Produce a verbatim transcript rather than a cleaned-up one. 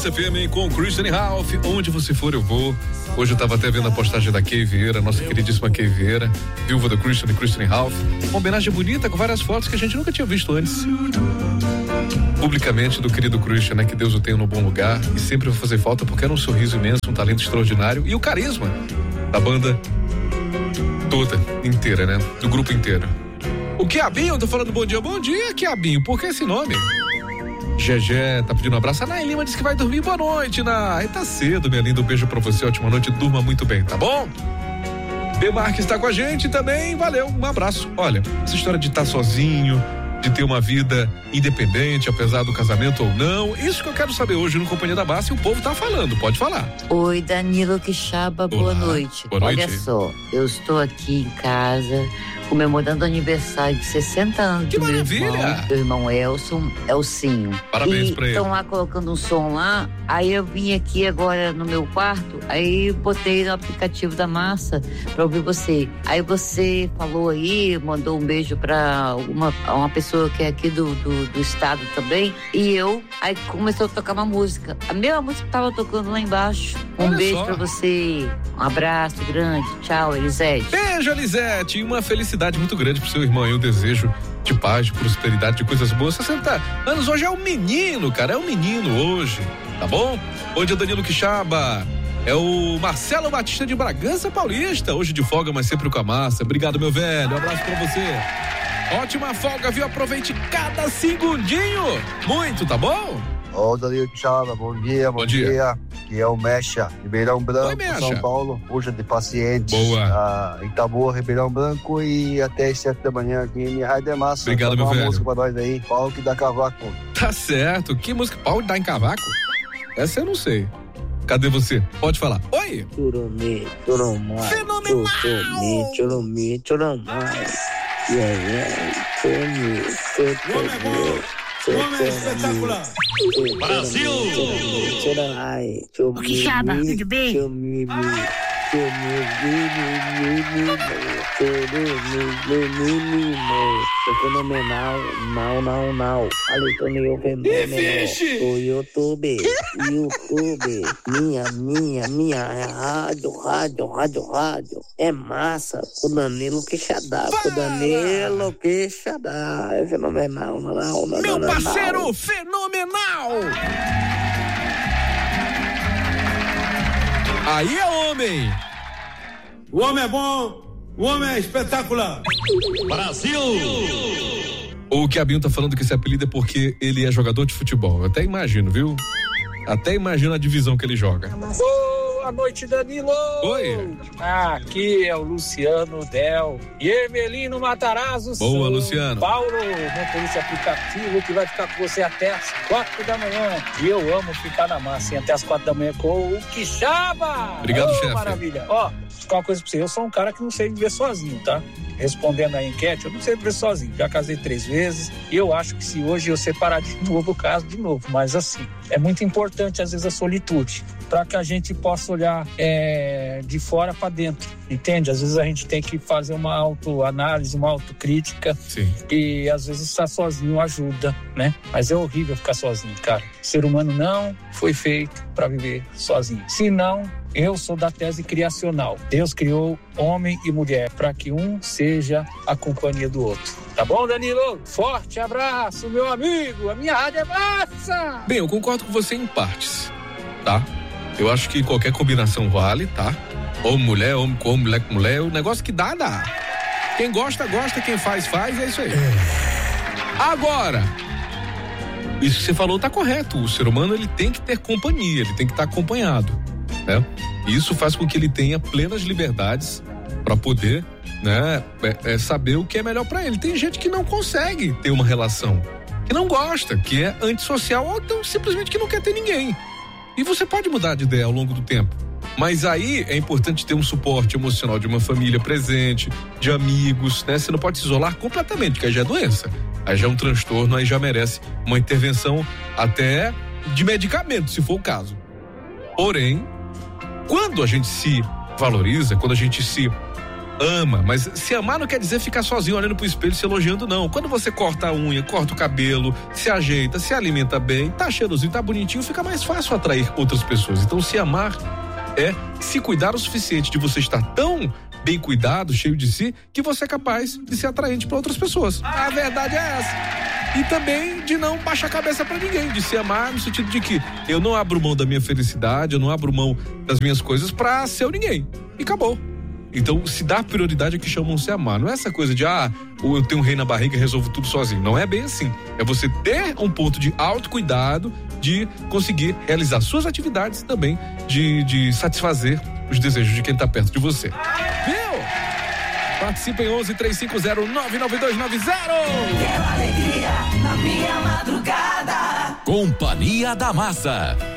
Massa F M com Christian Ralph. Onde você for, eu vou. Hoje eu tava até vendo a postagem da Kay Vieira, nossa queridíssima Kay Vieira, viúva do Christian e Christian Ralph. Uma homenagem bonita com várias fotos que a gente nunca tinha visto antes. Publicamente do querido Christian, né? Que Deus o tenha no bom lugar e sempre vai fazer falta porque era um sorriso imenso, um talento extraordinário e o carisma da banda toda, inteira, né? Do grupo inteiro. O Quiabinho, tô falando bom dia, bom dia, Quiabinho, por que esse nome? Gegé tá pedindo um abraço. A Nay Lima disse que vai dormir. Boa noite, Nay. Tá cedo, minha linda. Um beijo pra você. Ótima noite. Durma muito bem, tá bom? B. Marques tá com a gente também. Valeu. Um abraço. Olha, essa história de estar sozinho, de ter uma vida independente, apesar do casamento ou não, isso que eu quero saber hoje no Companhia da Massa e o povo tá falando. Pode falar. Oi, Danilo Quixaba. Boa noite. Boa noite. Olha só, eu estou aqui em casa comemorando o aniversário de sessenta anos que do meu maravilha. irmão, meu irmão Elson, Elcinho. Parabéns e pra ele. Estão lá colocando um som lá, aí eu vim aqui agora no meu quarto, aí botei no aplicativo da Massa pra ouvir você. Aí você falou aí, mandou um beijo pra uma, uma pessoa que é aqui do, do, do estado também, e eu, aí começou a tocar uma música. A mesma música que tava tocando lá embaixo. Um Olha beijo só. pra você, um abraço grande, tchau, Elisete. Beijo, Elisete, e uma felicidade muito grande pro seu irmão e um desejo de paz, de prosperidade, de coisas boas. sessenta anos, hoje é um menino, cara, é um menino hoje, tá bom? Hoje é Danilo Quixaba, é o Marcelo Batista de Bragança Paulista, hoje de folga, mas sempre com a massa. Obrigado, meu velho, um abraço pra você. Ótima folga, viu? Aproveite cada segundinho, muito, tá bom? Ô, Danilo Quixaba, bom dia, bom, Bom dia. dia. Aqui é o Mecha, Ribeirão Branco, Oi, Mecha. São Paulo, puxa de pacientes. Boa. Ah, Itaboa, Ribeirão Branco e até as sete da manhã aqui em Rádio é Massa. Obrigado, Toca meu uma velho. música pra nós aí, pau que dá cavaco. Tá certo, que música, pau dá em cavaco? Essa eu não sei. Cadê você? Pode falar. Oi! Churumê, churumai. Fenomenal! Churumê, churumê, churumai. Yeah, yeah. Churumê, churumê. Homem espetacular. Brasil! Churumai, O Quixaba, tudo bem? churumê, churumê, fenomenal, não, não, não. Ali, Toninho, fenomenal. O YouTube, YouTube, minha, minha, minha, é rádio, rádio, rádio, rádio. É massa, o Danilo Quixadá, o Danilo Quixadá, é fenomenal, não, não, não. Meu não, parceiro, não. fenomenal! Aí é homem! O homem é bom, o homem é espetacular. Brasil! O Quiabinho tá falando que esse apelido é porque ele é jogador de futebol. Eu até imagino, viu? Até imagino a divisão que ele joga. Boa noite, Danilo! Oi! Ah, aqui é o Luciano Del e Ermelino Matarazzo. Boa, sou Luciano. Paulo, motorista aplicativo que vai ficar com você até as quatro da manhã. E eu amo ficar na massa, hein, até as quatro da manhã com o Quixaba. Obrigado, oh, chefe. Maravilha. Ó, vou explicar uma coisa pra você. Eu sou um cara que não sei viver sozinho, tá? Respondendo a enquete, eu não sei viver sozinho. Já casei três vezes e eu acho que se hoje eu separar de novo, eu caso de novo. Mas assim, é muito importante às vezes a solitude, para que a gente possa olhar é, de fora para dentro, entende? Às vezes a gente tem que fazer uma autoanálise, uma autocrítica. Sim. E às vezes estar sozinho ajuda, né? Mas é horrível ficar sozinho, cara. O ser humano não foi feito para viver sozinho. Se não, eu sou da tese criacional. Deus criou homem e mulher para que um seja a companhia do outro. Tá bom, Danilo? Forte abraço, meu amigo. A minha rádio é massa! Bem, eu concordo com você em partes, tá? Eu acho que qualquer combinação vale, tá? Ou mulher, homem com homem, mulher com mulher, o negócio que dá, dá. Quem gosta, gosta, quem faz, faz, é isso aí. Agora, isso que você falou tá correto. O ser humano, ele tem que ter companhia, ele tem que estar acompanhado, né? E isso faz com que ele tenha plenas liberdades para poder, né, é, é saber o que é melhor para ele. Tem gente que não consegue ter uma relação, que não gosta, que é antissocial ou então simplesmente que não quer ter ninguém. E você pode mudar de ideia ao longo do tempo. Mas aí é importante ter um suporte emocional de uma família presente, de amigos, né? Você não pode se isolar completamente, que aí já é doença. Aí já é um transtorno, aí já merece uma intervenção até de medicamento, se for o caso. Porém, quando a gente se valoriza, quando a gente se ama, mas se amar não quer dizer ficar sozinho olhando pro espelho se elogiando, não. Quando você corta a unha, corta o cabelo, se ajeita, se alimenta bem, tá cheirosinho, tá bonitinho, fica mais fácil atrair outras pessoas. Então, se amar é se cuidar o suficiente de você estar tão bem cuidado, cheio de si, que você é capaz de ser atraente para outras pessoas. A verdade é essa. E também de não baixar a cabeça para ninguém, de se amar no sentido de que eu não abro mão da minha felicidade, eu não abro mão das minhas coisas pra ser o ninguém. E acabou. Então, se dá prioridade é que chamam se amar. Não é essa coisa de, ah, eu tenho um rei na barriga e resolvo tudo sozinho. Não é bem assim. É você ter um ponto de autocuidado, de conseguir realizar suas atividades e também de, de satisfazer os desejos de quem tá perto de você. Viu? Participa em onze, três cinco zero, nove nove dois nove zero. Quero alegria na minha madrugada. Companhia da Massa.